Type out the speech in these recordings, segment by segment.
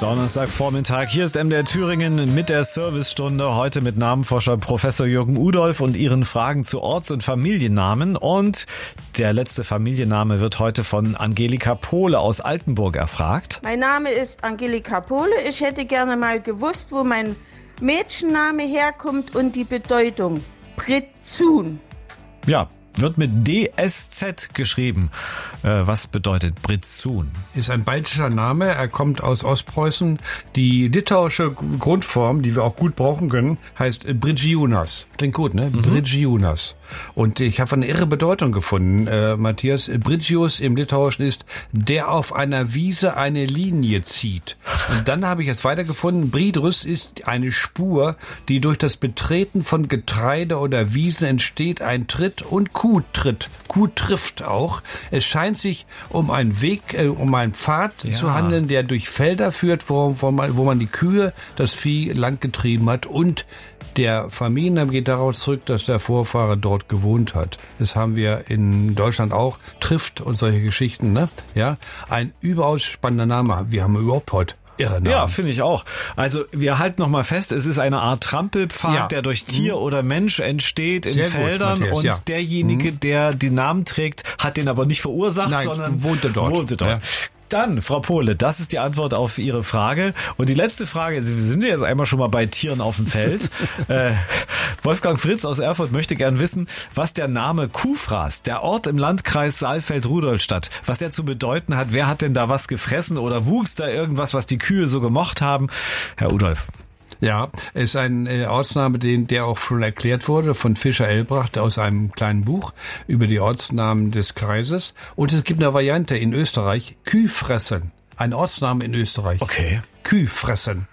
Donnerstagvormittag. Hier ist MDR Thüringen mit der Servicestunde. Heute mit Namenforscher Professor Jürgen Udolph und Ihren Fragen zu Orts- und Familiennamen. Und der letzte Familienname wird heute von Angelika Pohle aus Altenburg erfragt. Mein Name ist Angelika Pohle. Ich hätte gerne mal gewusst, wo mein Mädchenname herkommt und die Bedeutung. Britzun. Ja, wird mit DSZ geschrieben. Was bedeutet Britzun? Ist ein baltischer Name. Er kommt aus Ostpreußen. Die litauische Grundform, die wir auch gut brauchen können, heißt Bridžiūnas. Klingt gut, ne? Bridžiūnas. Und ich habe eine irre Bedeutung gefunden, Matthias. Bridžius im Litauischen ist, der auf einer Wiese eine Linie zieht. Und dann habe ich jetzt weitergefunden, Bridrus ist eine Spur, die durch das Betreten von Getreide oder Wiesen entsteht, ein Tritt und Kuhtritt. Kuh trifft auch. Es scheint sich um einen Weg, um einen Pfad zu handeln, der durch Felder führt, wo man die Kühe, das Vieh lang getrieben hat, und der Familienname geht daraus zurück, dass der Vorfahre dort gewohnt hat. Das haben wir in Deutschland auch. Trifft und solche Geschichten, ne? Ja. Ein überaus spannender Name. Wir haben überhaupt heute irre Namen. Ja, finde ich auch. Also wir halten noch mal fest, es ist eine Art Trampelpfad, der durch Tier oder Mensch entsteht in Sehr Feldern, gut, Matthias, und derjenige, der den Namen trägt, hat den aber nicht verursacht, sondern wohnte dort. Ja. Dann, Frau Pohle, das ist die Antwort auf Ihre Frage. Und die letzte Frage, wir sind jetzt einmal schon mal bei Tieren auf dem Feld. Wolfgang Fritz aus Erfurt möchte gern wissen, was der Name Kuhfraß, der Ort im Landkreis Saalfeld-Rudolstadt, was der zu bedeuten hat. Wer hat denn da was gefressen oder wuchs da irgendwas, was die Kühe so gemocht haben? Herr Udolph. Ja, ist ein Ortsname, der auch schon erklärt wurde von Fischer Elbracht aus einem kleinen Buch über die Ortsnamen des Kreises. Und es gibt eine Variante in Österreich, Kühfressen. Ein Ortsname in Österreich. Okay. Kühfressen.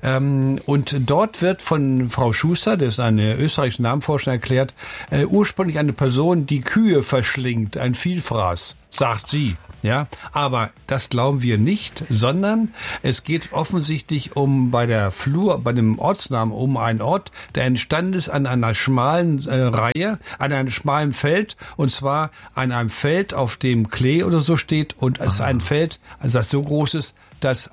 Und dort wird von Frau Schuster, das ist eine österreichische Namenforscherin, erklärt, ursprünglich eine Person, die Kühe verschlingt, ein Vielfraß, sagt sie. Ja, aber das glauben wir nicht, sondern es geht offensichtlich bei dem Ortsnamen um einen Ort, der entstanden ist an einer schmalen Reihe, an einem schmalen Feld, und zwar an einem Feld, auf dem Klee oder so steht, und es ist ein Feld, also das so groß ist, dass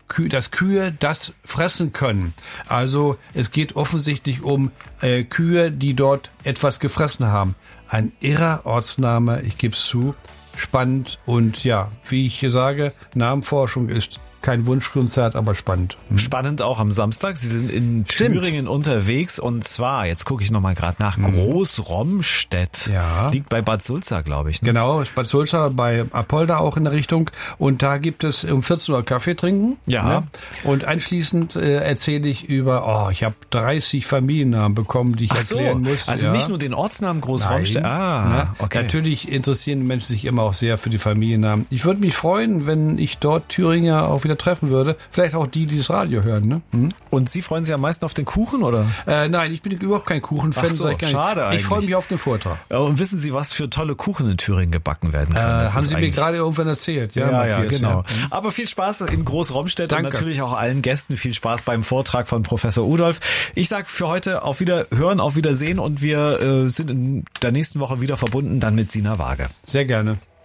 Kühe das fressen können. Also es geht offensichtlich um Kühe, die dort etwas gefressen haben. Ein irrer Ortsname, ich gebe es zu. Spannend und ja, wie ich hier sage, Namenforschung ist kein Wunschkonzert, aber spannend. Spannend auch am Samstag. Sie sind in Thüringen unterwegs, und zwar, jetzt gucke ich nochmal gerade nach, Großromstedt. Ja. Liegt bei Bad Sulza, glaube ich. Ne? Genau, Bad Sulza bei Apolda auch in der Richtung. Und da gibt es um 14 Uhr Kaffee trinken. Ja. Ne? Und anschließend erzähle ich über, ich habe 30 Familiennamen bekommen, die ich erklären muss. Also nicht nur den Ortsnamen Großromstedt. Okay. Natürlich interessieren die Menschen sich immer auch sehr für die Familiennamen. Ich würde mich freuen, wenn ich dort Thüringer auch wieder treffen würde. Vielleicht auch die das Radio hören. Ne? Und Sie freuen sich am meisten auf den Kuchen, oder? Nein, ich bin überhaupt kein Kuchenfan. Ach so, schade eigentlich. Ich freue mich auf den Vortrag. Und wissen Sie, was für tolle Kuchen in Thüringen gebacken werden können? Haben Sie mir gerade irgendwann erzählt. Ja, Matthias, genau. Ja. Aber viel Spaß in Großromstedt. Danke. Und natürlich auch allen Gästen viel Spaß beim Vortrag von Professor Udolph. Ich sage für heute auf Wiederhören, auf Wiedersehen, und wir sind in der nächsten Woche wieder verbunden, dann mit Sina Waage. Sehr gerne.